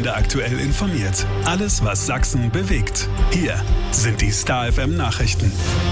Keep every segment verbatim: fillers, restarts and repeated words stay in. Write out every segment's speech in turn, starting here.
Stunde aktuell informiert. Alles, was Sachsen bewegt. Hier sind die Star F M Nachrichten.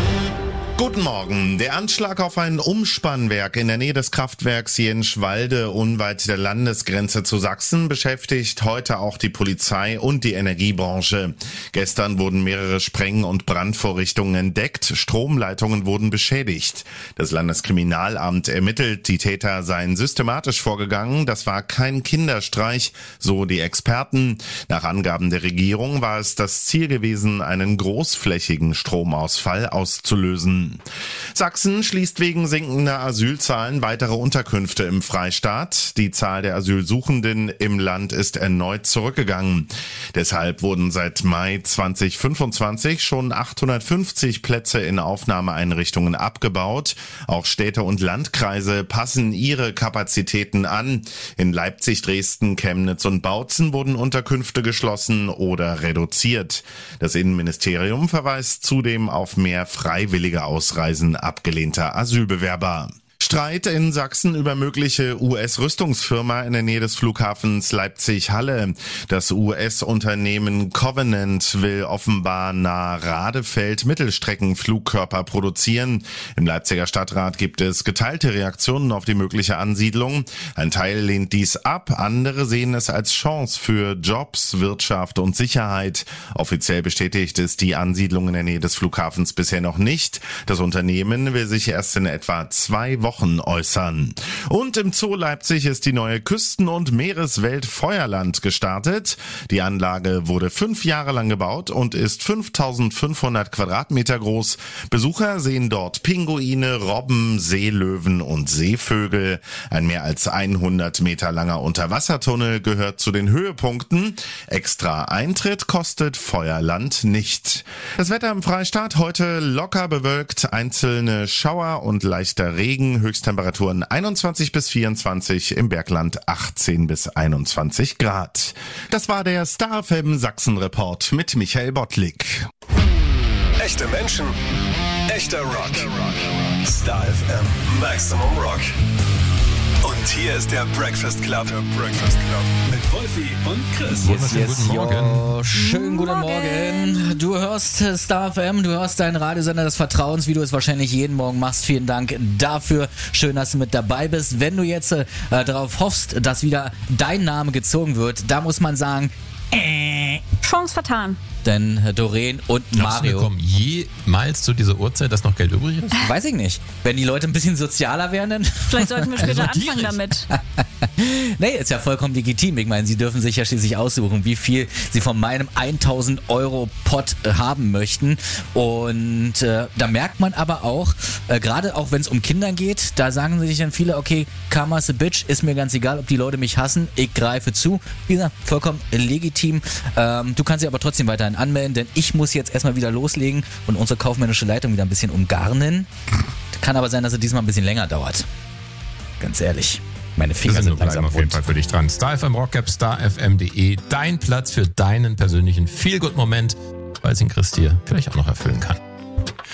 Guten Morgen. Der Anschlag auf ein Umspannwerk in der Nähe des Kraftwerks Jenschwalde unweit der Landesgrenze zu Sachsen beschäftigt heute auch die Polizei und die Energiebranche. Gestern wurden mehrere Spreng- und Brandvorrichtungen entdeckt. Stromleitungen wurden beschädigt. Das Landeskriminalamt ermittelt, die Täter seien systematisch vorgegangen. Das war kein Kinderstreich, so die Experten. Nach Angaben der Regierung war es das Ziel gewesen, einen großflächigen Stromausfall auszulösen. Sachsen schließt wegen sinkender Asylzahlen weitere Unterkünfte im Freistaat. Die Zahl der Asylsuchenden im Land ist erneut zurückgegangen. Deshalb wurden seit Mai zwanzig fünfundzwanzig schon achthundertfünfzig Plätze in Aufnahmeeinrichtungen abgebaut. Auch Städte und Landkreise passen ihre Kapazitäten an. In Leipzig, Dresden, Chemnitz und Bautzen wurden Unterkünfte geschlossen oder reduziert. Das Innenministerium verweist zudem auf mehr freiwillige Ausreisen abgelehnter Asylbewerber. Streit in Sachsen über mögliche U S-Rüstungsfirma in der Nähe des Flughafens Leipzig-Halle. Das U S-Unternehmen Covenant will offenbar nahe Radefeld Mittelstreckenflugkörper produzieren. Im Leipziger Stadtrat gibt es geteilte Reaktionen auf die mögliche Ansiedlung. Ein Teil lehnt dies ab, andere sehen es als Chance für Jobs, Wirtschaft und Sicherheit. Offiziell bestätigt ist die Ansiedlung in der Nähe des Flughafens bisher noch nicht. Das Unternehmen will sich erst in etwa zwei Wochen äußern. Und im Zoo Leipzig ist die neue Küsten- und Meereswelt Feuerland gestartet. Die Anlage wurde fünf Jahre lang gebaut und ist fünftausendfünfhundert Quadratmeter groß. Besucher sehen dort Pinguine, Robben, Seelöwen und Seevögel. Ein mehr als hundert Meter langer Unterwassertunnel gehört zu den Höhepunkten. Extra Eintritt kostet Feuerland nicht. Das Wetter im Freistaat heute locker bewölkt, einzelne Schauer und leichter Regen. Höchsttemperaturen einundzwanzig bis vierundzwanzig, im Bergland achtzehn bis einundzwanzig Grad. Das war der Star F M Sachsen Report mit Michael Bottlik. Echte Menschen, echter Rock. Star F M Maximum Rock. Und hier ist der Breakfast Club. Der Breakfast Club. Mit Wolfi und Chris. Yes, yes, guten Morgen. Jo. Schönen guten Morgen. Morgen. Du hörst Star F M, du hörst deinen Radiosender des Vertrauens, wie du es wahrscheinlich jeden Morgen machst. Vielen Dank dafür. Schön, dass du mit dabei bist. Wenn du jetzt äh, darauf hoffst, dass wieder dein Name gezogen wird, da muss man sagen, äh, Chance vertan. Denn Doreen und Glaubst Mario. Wir kommen jemals zu dieser Uhrzeit, dass noch Geld übrig ist? Weiß ich nicht. Wenn die Leute ein bisschen sozialer wären, dann... Vielleicht sollten wir später Also anfangen damit. Nee, ist ja vollkommen legitim. Ich meine, sie dürfen sich ja schließlich aussuchen, wie viel sie von meinem tausend Euro Pot äh, haben möchten. Und äh, da merkt man aber auch, äh, gerade auch wenn es um Kinder geht, da sagen sich dann viele, okay, Karma's a bitch, ist mir ganz egal, ob die Leute mich hassen, ich greife zu. Wie gesagt, vollkommen legitim. Ähm, du kannst dich aber trotzdem weiterhin anmelden, denn ich muss jetzt erstmal wieder loslegen und unsere kaufmännische Leitung wieder ein bisschen umgarnen. Kann aber sein, dass es diesmal ein bisschen länger dauert. Ganz ehrlich. Meine Finger Wir sind, sind langsam auf jeden Fall für dich dran. Star F M Rock App, star f m punkt de. Dein Platz für deinen persönlichen Feel-Good-Moment, weil es ihn Chris dir vielleicht auch noch erfüllen kann.